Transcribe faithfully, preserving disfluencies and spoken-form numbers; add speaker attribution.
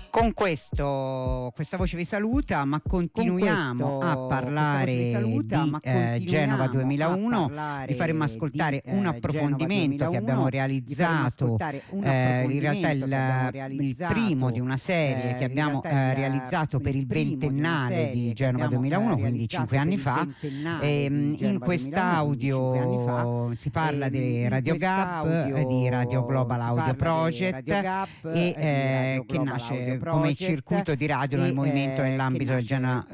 Speaker 1: Con questo, questa voce vi saluta, ma continuiamo
Speaker 2: questo,
Speaker 1: a parlare
Speaker 2: vi saluta,
Speaker 1: di
Speaker 2: ma
Speaker 1: eh, Genova duemilauno. Vi faremo
Speaker 2: di,
Speaker 1: ascoltare
Speaker 2: eh,
Speaker 1: un approfondimento che abbiamo realizzato,
Speaker 2: un
Speaker 1: eh, in realtà il,
Speaker 2: approfondimento che abbiamo
Speaker 1: il
Speaker 2: realizzato,
Speaker 1: primo di una serie
Speaker 2: eh,
Speaker 1: che abbiamo
Speaker 2: in realtà
Speaker 1: eh,
Speaker 2: il-
Speaker 1: realizzato per il
Speaker 2: il primo di una
Speaker 1: ventennale
Speaker 2: serie
Speaker 1: di
Speaker 2: che
Speaker 1: Genova
Speaker 2: abbiamo,
Speaker 1: duemilauno,
Speaker 2: eh,
Speaker 1: quindi cinque anni fa.
Speaker 2: realizzato per il ventennale
Speaker 1: E,
Speaker 2: di
Speaker 1: in
Speaker 2: Genova
Speaker 1: quest'audio
Speaker 2: duemilauno, quindi cinque anni fa.
Speaker 1: si parla
Speaker 2: E,
Speaker 1: di
Speaker 2: in
Speaker 1: Radio Gap,
Speaker 2: quest'audio
Speaker 1: eh, di Radio Global
Speaker 2: si
Speaker 1: Audio
Speaker 2: parla di
Speaker 1: Project,
Speaker 2: Radio Gap
Speaker 1: e
Speaker 2: e di
Speaker 1: eh,
Speaker 2: Radio
Speaker 1: che
Speaker 2: Global
Speaker 1: nasce
Speaker 2: Audio
Speaker 1: come
Speaker 2: Project
Speaker 1: circuito di radio nel
Speaker 2: e,
Speaker 1: movimento
Speaker 2: eh,
Speaker 1: nell'ambito
Speaker 2: che
Speaker 1: del
Speaker 2: nasce
Speaker 1: Genova